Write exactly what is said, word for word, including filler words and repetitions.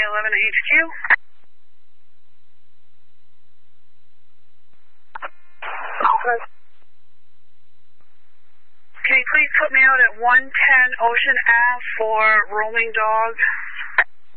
eleven H Q. Okay. Can you please put me out at one ten Ocean Ave for Rolling Dog?